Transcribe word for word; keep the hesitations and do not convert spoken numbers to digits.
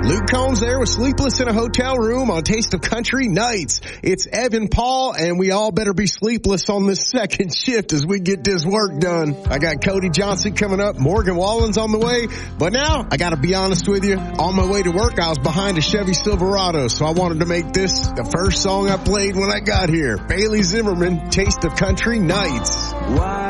Luke Combs there with Sleepless in a Hotel Room on Taste of Country Nights. It's Evan Paul, and we all better be sleepless on this second shift as we get this work done. I got Cody Johnson coming up, Morgan Wallen's on the way, but now I gotta be honest with you, on my way to work I was behind a Chevy Silverado, so I wanted to make this the first song I played when I got here. Bailey Zimmerman, Taste of Country Nights. Why